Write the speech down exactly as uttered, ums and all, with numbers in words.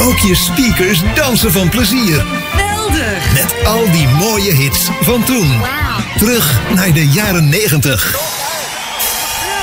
Ook je speakers dansen van plezier. Geweldig! Met al die mooie hits van toen. Wauw. Terug naar de jaren negentig.